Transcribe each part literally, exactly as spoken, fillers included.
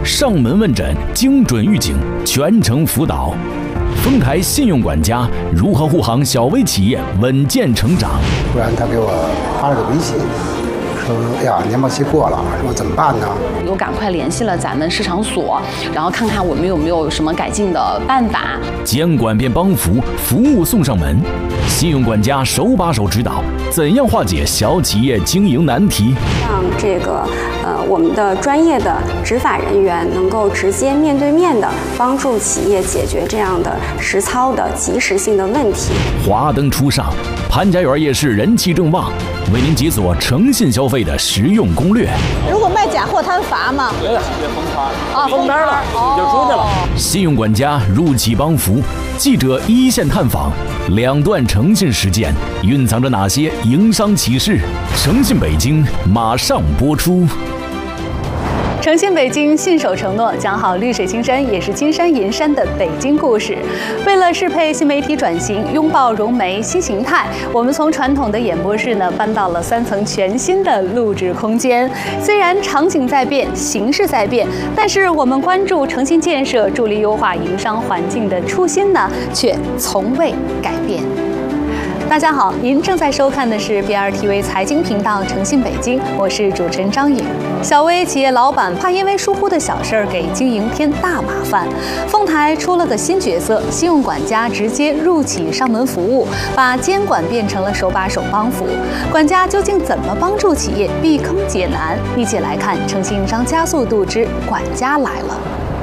上门问诊，精准预警，全程辅导。丰台信用管家如何护航小微企业稳健成长？ 突然他给我发了个微信，说：“哎呀，年报期过了，说怎么办呢？” 又赶快联系了咱们市场所，然后看看我们有没有什么改进的办法。 监管变帮扶，服务送上门。信用管家手把手指导，怎样化解小企业经营难题？ 让这个呃我们的专业的执法人员能够直接面对面的帮助企业解决这样的实操的及时性的问题。 华灯初上，潘家园夜市人气正旺，为您解锁诚信消费的实用攻略。 如果卖假货摊罚吗？ 对，也封摊啊， 封摊了，就出去了。 信用管家入企帮扶，记者一线探访，两段诚信实践蕴藏着哪些营商启示？诚信北京马上播出。 诚信北京，信守承诺，讲好绿水青山也是金山银山的北京故事。为了适配新媒体转型，拥抱融媒新形态，我们从传统的演播室呢搬到了三层全新的录制空间。虽然场景在变，形式在变，但是我们关注诚信建设、助力优化营商环境的初心呢，却从未改变。大家好，您正在收看的是 B R T V 财经频道《诚信北京》，我是主持人张颖。小微企业老板怕因为疏忽的小事儿给经营添大麻烦，丰台出了个新角色，信用管家直接入企上门服务，把监管变成了手把手帮扶。管家究竟怎么帮助企业避坑解难？一起来看《诚信营商加速度之管家来了》。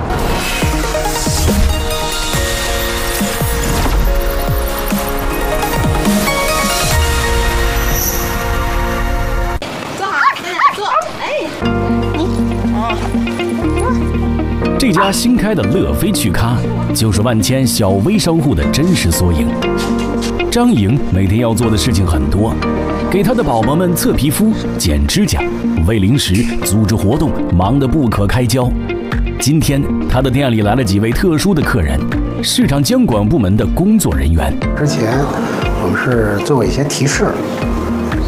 这家新开的乐飞趣咖，就是万千小微商户的真实缩影。张颖每天要做的事情很多，给她的宝宝们测皮肤、剪指甲、喂零食、组织活动，忙得不可开交。今天，她的店里来了几位特殊的客人，市场监管部门的工作人员。 之前我们是做过一些提示，